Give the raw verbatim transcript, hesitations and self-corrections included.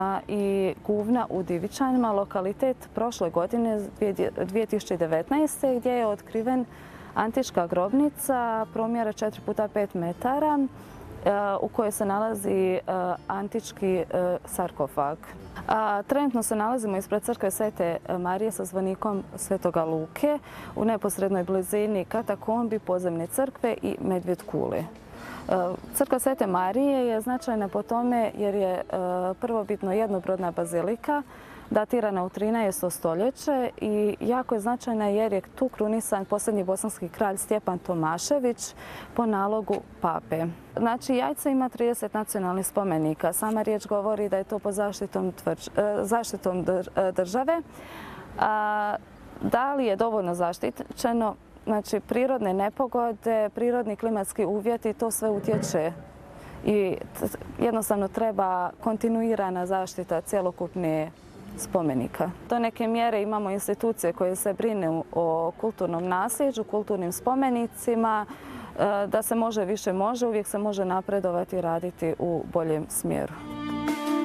i Guvna u Divičanima, lokalitet prošle godine dvije tisuće devetnaeste. gdje je otkriven antička grobnica promjera četiri puta pet metara u kojoj se nalazi antički sarkofag. Trenutno se nalazimo ispred crkve Svete Marije sa zvonikom Svetoga Luke u neposrednoj blizini katakombi, podzemne crkve i Medvjed kule. Crkva Svete Marije je značajna po tome jer je prvobitno jednobrodna bazilika datirana u trinaestom stoljeće i jako je značajna jer je tu krunisan posljednji bosanski kralj Stjepan Tomašević po nalogu pape. Znači, Jajce ima trideset nacionalnih spomenika. Sama riječ govori da je to pod zaštitom, tvrđ, zaštitom države. Da li je dovoljno zaštićeno? Znači, prirodne nepogode, prirodni klimatski uvjeti, to sve utječe i jednostavno treba kontinuirana zaštita cjelokupne spomenika. Do neke mjere imamo institucije koje se brinu o kulturnom nasljeđu, kulturnim spomenicima, da se može više može, uvijek se može napredovati i raditi u boljem smjeru.